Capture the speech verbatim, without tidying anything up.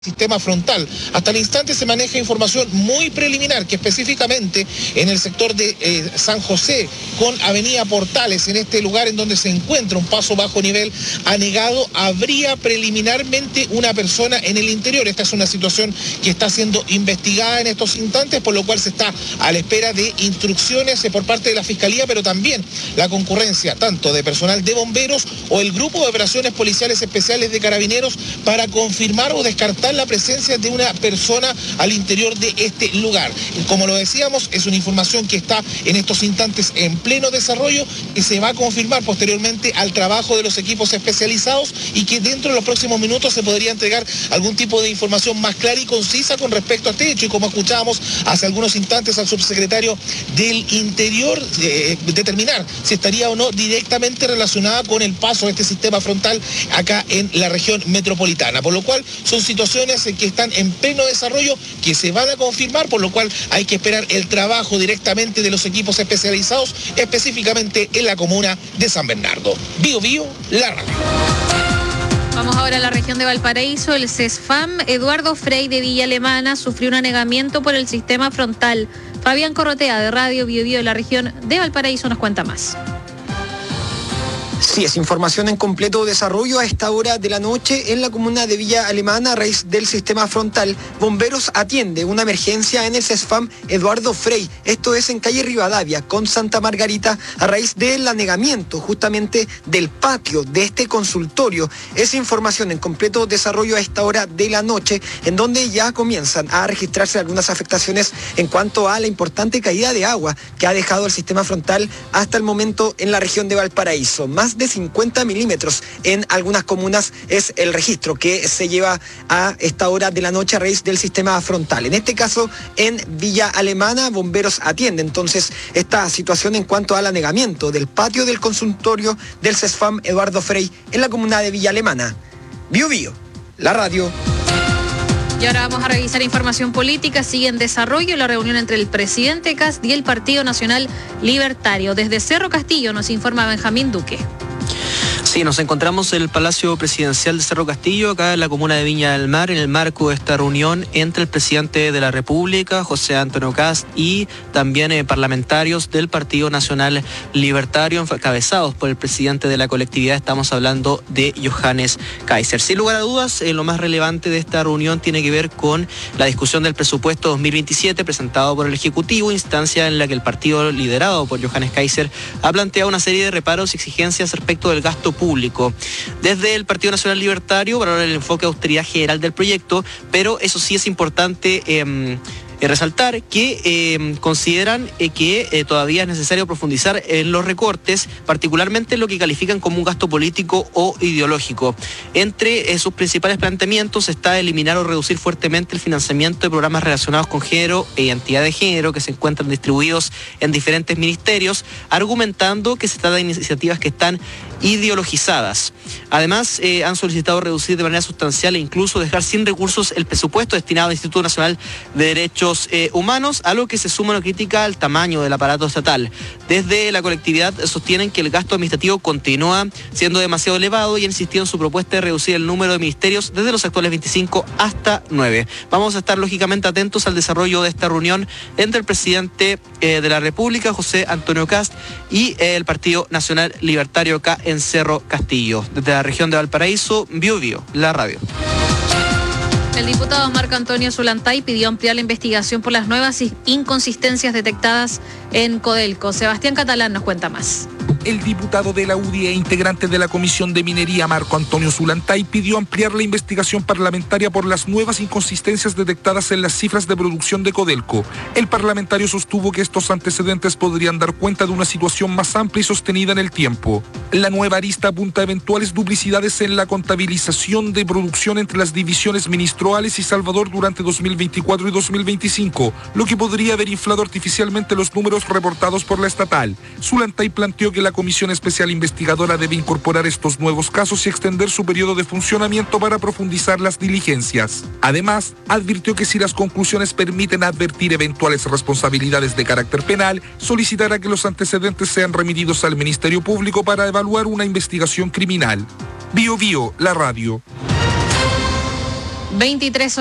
Sistema frontal. Hasta el instante se maneja información muy preliminar que específicamente en el sector de eh, San José con Avenida Portales, en este lugar en donde se encuentra un paso bajo nivel anegado, habría preliminarmente una persona en el interior. Esta es una situación que está siendo investigada en estos instantes, por lo cual se está a la espera de instrucciones por parte de la Fiscalía, pero también la concurrencia tanto de personal de bomberos o el grupo de operaciones policiales especiales de carabineros para confirmar o descartar la presencia de una persona al interior de este lugar. Como lo decíamos, es una información que está en estos instantes en pleno desarrollo, que se va a confirmar posteriormente al trabajo de los equipos especializados y que dentro de los próximos minutos se podría entregar algún tipo de información más clara y concisa con respecto a este hecho. Y como escuchábamos hace algunos instantes al subsecretario del Interior, eh, determinar si estaría o no directamente relacionada con el paso de este sistema frontal acá en la región metropolitana, por lo cual son situaciones que están en pleno desarrollo, que se van a confirmar, por lo cual hay que esperar el trabajo directamente de los equipos especializados, específicamente en la comuna de San Bernardo. Bio Bio, la radio. Vamos ahora a la región de Valparaíso. El CESFAM Eduardo Frei de Villa Alemana sufrió un anegamiento por el sistema frontal. Fabián Corrotea de Radio Bio Bio de la región de Valparaíso nos cuenta más. Sí, es información en completo desarrollo a esta hora de la noche en la comuna de Villa Alemana a raíz del sistema frontal. Bomberos atiende una emergencia en el CESFAM Eduardo Frei. Esto es en calle Rivadavia con Santa Margarita a raíz del anegamiento justamente del patio de este consultorio. Es información en completo desarrollo a esta hora de la noche en donde ya comienzan a registrarse algunas afectaciones en cuanto a la importante caída de agua que ha dejado el sistema frontal hasta el momento en la región de Valparaíso. Más de cincuenta milímetros en algunas comunas es el registro que se lleva a esta hora de la noche a raíz del sistema frontal. En este caso, en Villa Alemana, bomberos atienden entonces esta situación en cuanto al anegamiento del patio del consultorio del CESFAM Eduardo Frei en la comuna de Villa Alemana. Bio Bio, la radio. Y ahora vamos a revisar información política. Sigue en desarrollo la reunión entre el presidente Kast y el Partido Nacional Libertario. Desde Cerro Castillo nos informa Benjamín Duque. Sí, nos encontramos en el Palacio Presidencial de Cerro Castillo, acá en la comuna de Viña del Mar, en el marco de esta reunión entre el presidente de la República, José Antonio Kast, y también eh, parlamentarios del Partido Nacional Libertario, encabezados por el presidente de la colectividad. Estamos hablando de Johannes Kaiser. Sin lugar a dudas, eh, lo más relevante de esta reunión tiene que ver con la discusión del presupuesto dos mil veintisiete presentado por el Ejecutivo, instancia en la que el partido liderado por Johannes Kaiser ha planteado una serie de reparos y exigencias respecto del gasto público. Desde el Partido Nacional Libertario valoran el enfoque de austeridad general del proyecto, pero eso sí es importante eh, Eh, resaltar que eh, consideran eh, que eh, todavía es necesario profundizar en los recortes, particularmente en lo que califican como un gasto político o ideológico. Entre eh, sus principales planteamientos está eliminar o reducir fuertemente el financiamiento de programas relacionados con género e identidad de género que se encuentran distribuidos en diferentes ministerios, argumentando que se trata de iniciativas que están ideologizadas. Además, eh, han solicitado reducir de manera sustancial e incluso dejar sin recursos el presupuesto destinado al Instituto Nacional de Derechos Eh, humanos, algo que se suma a una crítica al tamaño del aparato estatal. Desde la colectividad sostienen que el gasto administrativo continúa siendo demasiado elevado y han insistido en su propuesta de reducir el número de ministerios desde los actuales veinticinco hasta nueve. Vamos a estar lógicamente atentos al desarrollo de esta reunión entre el presidente eh, de la República, José Antonio Kast, y eh, el Partido Nacional Libertario acá en Cerro Castillo. Desde la región de Valparaíso, Bio Bio, la radio. El diputado Marco Antonio Zulantay pidió ampliar la investigación por las nuevas inconsistencias detectadas en Codelco. Sebastián Catalán nos cuenta más. El diputado de la U D I e integrante de la Comisión de Minería, Marco Antonio Zulantay, pidió ampliar la investigación parlamentaria por las nuevas inconsistencias detectadas en las cifras de producción de Codelco. El parlamentario sostuvo que estos antecedentes podrían dar cuenta de una situación más amplia y sostenida en el tiempo. La nueva arista apunta a eventuales duplicidades en la contabilización de producción entre las divisiones Ministroales y Salvador durante dos mil veinticuatro y dos mil veinticinco, lo que podría haber inflado artificialmente los números reportados por la estatal. Zulantay planteó que la Comisión Especial Investigadora debe incorporar estos nuevos casos y extender su periodo de funcionamiento para profundizar las diligencias. Además, advirtió que si las conclusiones permiten advertir eventuales responsabilidades de carácter penal, solicitará que los antecedentes sean remitidos al Ministerio Público para evaluar una investigación criminal. Bio Bio, la radio. veintitrés